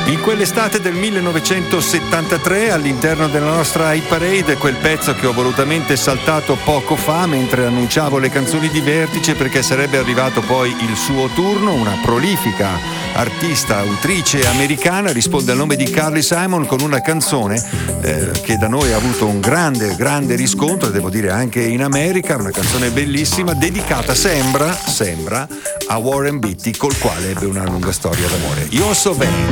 In quell'estate del 1973, all'interno della nostra hit parade, quel pezzo che ho volutamente saltato poco fa mentre annunciavo le canzoni di Vertice, perché sarebbe arrivato poi il suo turno. Una prolifica artista, autrice americana, risponde al nome di Carly Simon con una canzone che da noi ha avuto un grande riscontro, e devo dire anche in America, una canzone bellissima dedicata, sembra, a Warren Beatty, col quale ebbe una lunga storia d'amore. You're So Vain.